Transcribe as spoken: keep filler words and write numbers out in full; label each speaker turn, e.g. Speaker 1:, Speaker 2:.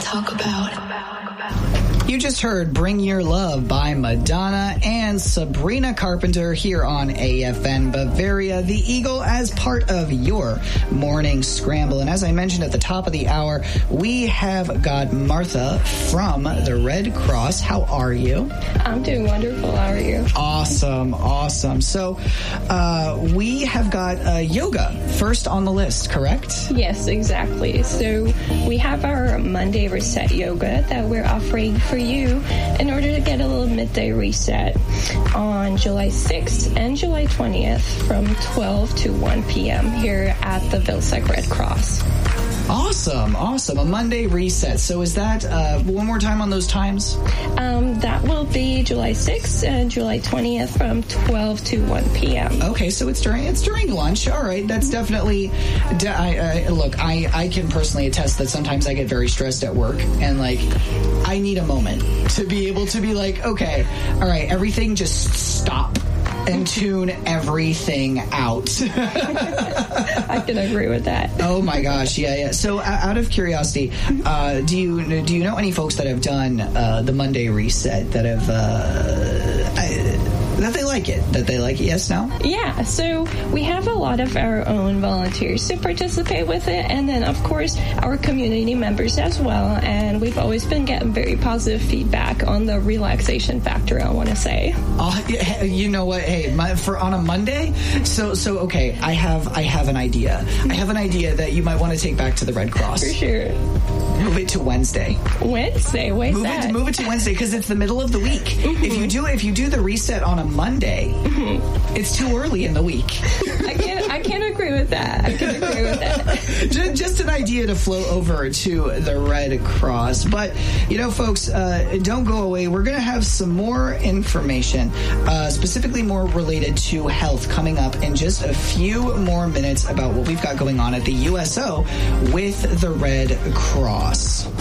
Speaker 1: talk about.
Speaker 2: You just heard Bring Your Love by Madonna and Sabrina Carpenter here on A F N Bavaria, the Eagle, as part of your morning scramble. And as I mentioned at the top of the hour, we have got Martha from the Red Cross. How are you?
Speaker 3: I'm doing wonderful. How are you?
Speaker 2: Awesome, awesome. So uh, we have got uh, yoga first on the list, correct?
Speaker 3: Yes, exactly. So we have our Monday Reset Yoga that we're offering for you in order to get a little midday reset on July sixth and July twentieth from twelve to one p.m. here at the Vilseck Red Cross.
Speaker 2: Awesome, awesome. A Monday reset. So is that, uh, one more time on those times?
Speaker 3: Um, that will be July sixth and July twentieth from twelve to one p.m.
Speaker 2: Okay, so it's during it's during lunch. All right, that's definitely. I, I, look, I, I can personally attest that sometimes I get very stressed at work, and like I need a moment to be able to be like, okay, all right, everything just stop and tune everything out.
Speaker 3: I can agree with that.
Speaker 2: Oh my gosh, yeah, yeah. So, uh, out of curiosity, uh, do you do you know any folks that have done uh, the Monday reset that have uh, I, that they like it? That they like it? Yes, no?
Speaker 3: Yeah. So we have a lot of our own volunteers to participate with it, and then of course our community members as well. And we've always been getting very positive feedback on the relaxation factor, I want to say.
Speaker 2: Uh, you know what? Hey, my, for on a Monday, so so okay. I have I have an idea. I have an idea that you might want to take back to the Red Cross.
Speaker 3: For sure.
Speaker 2: Move it to Wednesday.
Speaker 3: Wednesday. Wait.
Speaker 2: Move
Speaker 3: that?
Speaker 2: it. Move it to Wednesday because it's the middle of the week. Mm-hmm. If you do if you do the reset on a Monday, mm-hmm. it's too early in the week.
Speaker 3: I can't. I can't agree with that. I can agree with that.
Speaker 2: just, just an idea to flow over to the Red Cross. But you know, folks, uh, don't go away. We're going to have some more information, uh, specifically more related to health, coming up in just a few more minutes about what we've got going on at the U S O with the Red Cross.